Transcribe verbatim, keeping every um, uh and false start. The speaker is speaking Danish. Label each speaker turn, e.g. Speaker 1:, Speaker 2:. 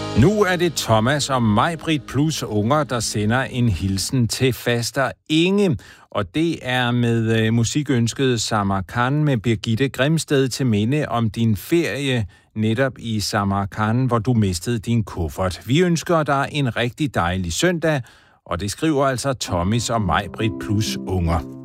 Speaker 1: Nu er det Thomas og Maj-Brit plus unger, der sender en hilsen til faster Inge. Og det er med øh, musikønsket Samarkand med Birgitte Grimsted til minde om din ferie netop i Samarkand, hvor du mistede din kuffert. Vi ønsker dig en rigtig dejlig søndag, og det skriver altså Thomas og Maj-Brit plus unger.